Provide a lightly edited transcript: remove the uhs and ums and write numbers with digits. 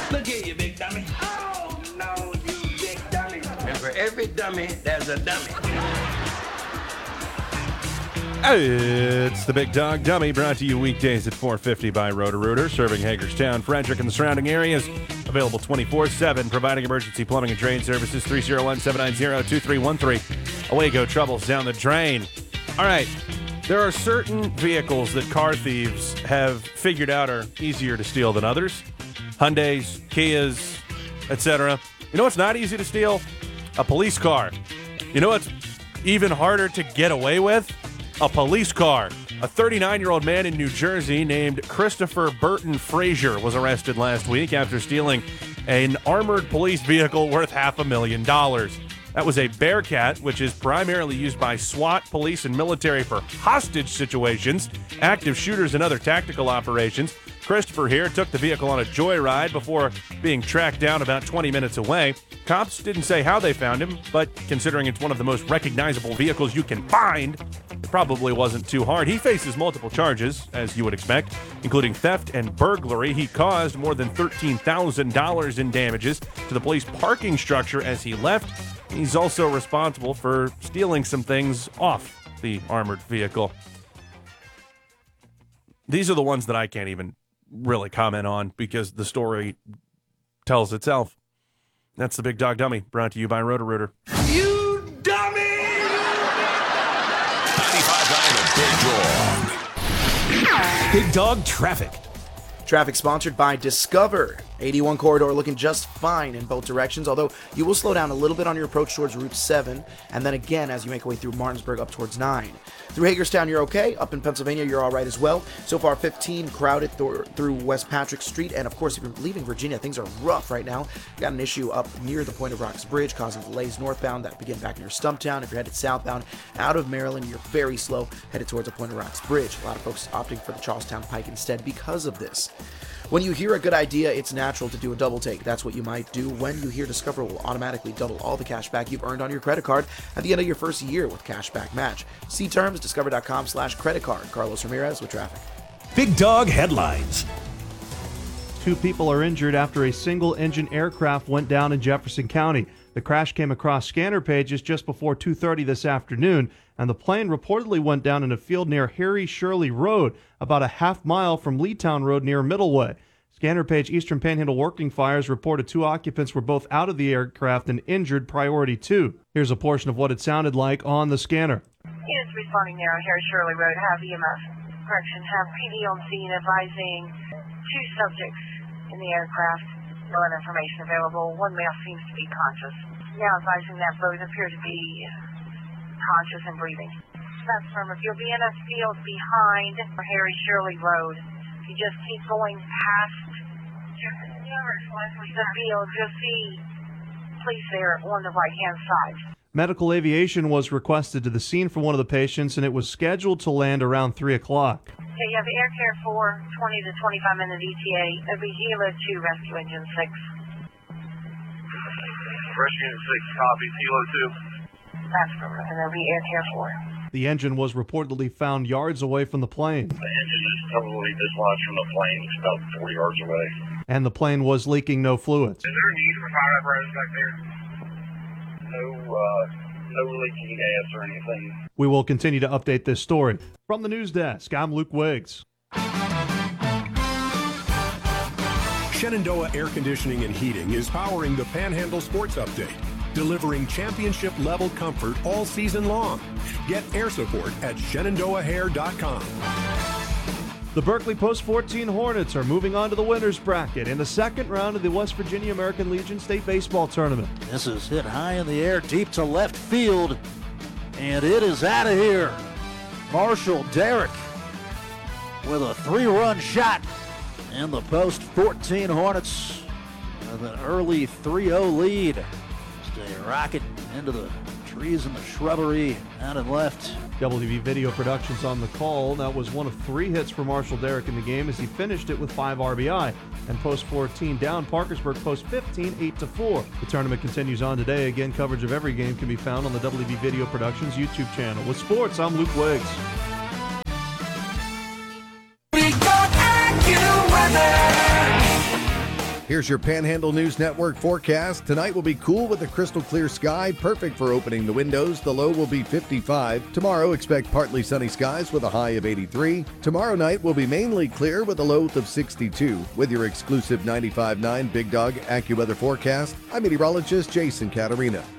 Look here, you big dummy. Oh, no, you big dummy. And for every dummy, there's a dummy. It's the Big Dog Dummy, brought to you weekdays at 4:50 by Roto-Rooter, serving Hagerstown, Frederick, and the surrounding areas. Available 24/7, providing emergency plumbing and drain services, 301-790-2313. Away go troubles down the drain. All right, there are certain vehicles that car thieves have figured out are easier to steal than others. Hyundais, Kias, etc. You know what's not easy to steal? A police car. You know what's even harder to get away with? A police car. A 39-year-old man in New Jersey named Christopher Burton Frazier was arrested last week after stealing an armored police vehicle worth $500,000. That was a Bearcat, which is primarily used by SWAT, police, and military for hostage situations, active shooters, and other tactical operations. Christopher here took the vehicle on a joyride before being tracked down about 20 minutes away. Cops didn't say how they found him, but considering it's one of the most recognizable vehicles you can find, it probably wasn't too hard. He faces multiple charges, as you would expect, including theft and burglary. He caused more than $13,000 in damages to the police parking structure as he left. He's also responsible for stealing some things off the armored vehicle. These are the ones that I can't even really comment on because the story tells itself. That's the Big Dog Dummy, brought to you by Roto-Rooter. You dummy! 95.9 Big Dog. Big Dog Traffic. Traffic sponsored by Discover. 81 corridor looking just fine in both directions, although you will slow down a little bit on your approach towards Route 7, and then again as you make your way through Martinsburg up towards 9. Through Hagerstown, you're okay. Up in Pennsylvania, you're all right as well. So far, 15 crowded through West Patrick Street, and of course, if you're leaving Virginia, things are rough right now. Got an issue up near the Point of Rocks Bridge, causing delays northbound that begin back near Stumptown. If you're headed southbound out of Maryland, you're very slow, headed towards the Point of Rocks Bridge. A lot of folks opting for the Charlestown Pike instead because of this. When you hear a good idea, it's natural to do a double take. That's what you might do when you hear Discover will automatically double all the cash back you've earned on your credit card at the end of your first year with Cashback Match. See terms, discover.com/credit card. Carlos Ramirez with traffic. Big Dog Headlines. 2 people are injured after a single-engine aircraft went down in Jefferson County. The crash came across scanner pages just before 2:30 this afternoon, and the plane reportedly went down in a field near Harry Shirley Road, about a half mile from Leetown Road near Middleway. Scanner page Eastern Panhandle Working Fires reported 2 occupants were both out of the aircraft and injured priority 2. Here's a portion of what it sounded like on the scanner. Units responding there on Harry Shirley Road have EMS. Correction, have PD on scene advising 2 subjects in the aircraft. No other information available. 1 male seems to be conscious. Now advising that both appear to be conscious and breathing. That's from if you'll be in a field behind Harry Shirley Road. You just keep going past the field, you'll see police there on the right-hand side. Medical aviation was requested to the scene for one of the patients, and it was scheduled to land around 3 o'clock. Okay, you have Air Care 4, 20 to 25-minute ETA. It'll be Gila 2, Rescue Engine 6. Rescue Engine 6, copy. Gila 2. That's correct, and it'll be Air Care 4. The engine was reportedly found yards away from the plane. The engine is probably dislodged from the plane. It's about 40 yards away. And the plane was leaking no fluids. Is there a need for fire apparatus back there? No leaking gas or anything. We will continue to update this story. From the news desk, I'm Luke Wiggs. Shenandoah Air Conditioning and Heating is powering the Panhandle Sports Update, delivering championship-level comfort all season long. Get air support at ShenandoahHair.com. The Berkeley Post 14 Hornets are moving on to the winners bracket in the second round of the West Virginia American Legion State Baseball Tournament. This is hit high in the air, deep to left field, and it is out of here. Marshall Derrick with a 3-run shot, and the Post 14 Hornets with an early 3-0 lead. Stay rocket into the trees and the shrubbery out and left. WV Video Productions on the call. That was one of 3 hits for Marshall Derrick in the game as he finished it with 5 RBI. And Post 14 down Parkersburg Post 15, 8-4. The tournament continues on today. Again, coverage of every game can be found on the WV Video Productions YouTube channel. With sports, I'm Luke Wiggs. Here's your Panhandle News Network forecast. Tonight will be cool with a crystal clear sky, perfect for opening the windows. The low will be 55. Tomorrow, expect partly sunny skies with a high of 83. Tomorrow night will be mainly clear with a low of 62. With your exclusive 95.9 Big Dog AccuWeather forecast, I'm meteorologist Jason Caterina.